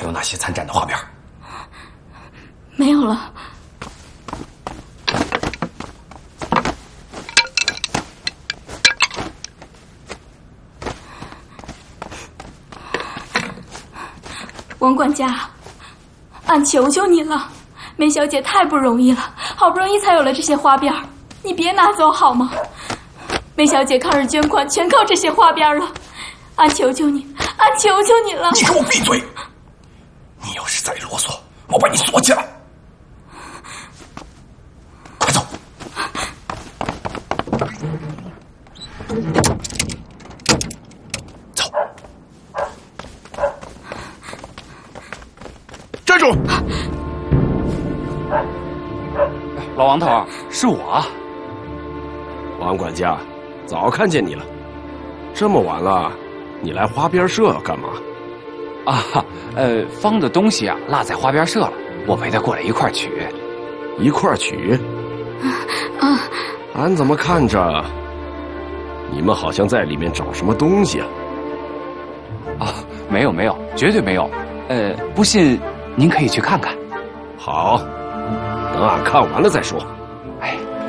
还有那些参展的花边？ 没有了。王管家，俺求求你了，梅小姐太不容易了，好不容易才有了这些花边，你别拿走好吗？梅小姐抗日捐款全靠这些花边了，俺求求你，俺求求你了！ 你给我闭嘴！你要是再啰嗦，我把你锁起来！快走！走！ 站住！ 老王头，是我。 王管家，早看见你了。这么晚了，你来花边社干嘛？ 啊，方的东西啊落在花边社了，我陪他过来一块儿取。 一块儿取？俺怎么看着你们好像在里面找什么东西啊？ 啊，没有没有，绝对没有。不信您可以去看看。 好，等俺看完了再说。